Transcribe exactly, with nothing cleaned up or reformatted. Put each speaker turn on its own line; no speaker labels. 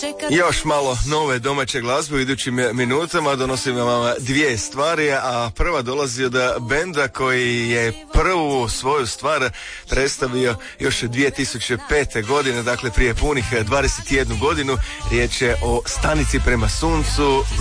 Još malo nove domaće glazbe u idućim minutama. Donosim vam dvije stvari, a prva dolazi od benda koji je prvu svoju stvar predstavio još dvije tisuće pete. godine, dakle prije punih dvadeset jednu godinu. Riječ je o Stanici prema suncu